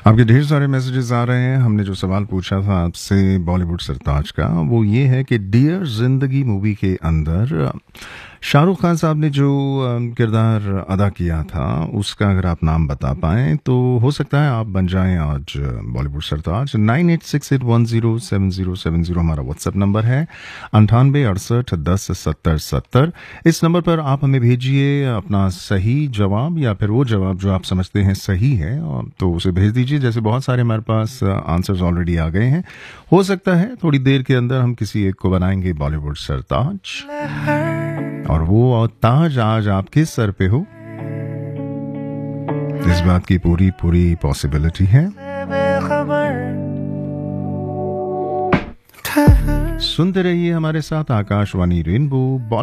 आपके ढेर सारे मैसेजेस आ रहे हैं। हमने जो सवाल पूछा था आपसे बॉलीवुड सरताज का, वो ये है कि डियर जिंदगी मूवी के अंदर शाहरुख खान साहब ने जो किरदार अदा किया था, उसका अगर आप नाम बता पाएं तो हो सकता है आप बन जाएं आज बॉलीवुड सरताज। 9868107070 हमारा व्हाट्सएप नंबर है, 9868107070। इस नंबर पर आप हमें भेजिए अपना सही जवाब या फिर वो जवाब जो आप समझते हैं सही है, तो उसे भेज दीजिए। जैसे बहुत सारे हमारे पास आंसर्स ऑलरेडी आ गए हैं, हो सकता है थोड़ी देर के अंदर हम किसी एक को बनाएंगे बॉलीवुड सरताज, और वो ताज आज आपके सर पे हो, इस बात की पूरी पूरी पॉसिबिलिटी है। सुनते रहिए हमारे साथ आकाशवाणी रेनबो।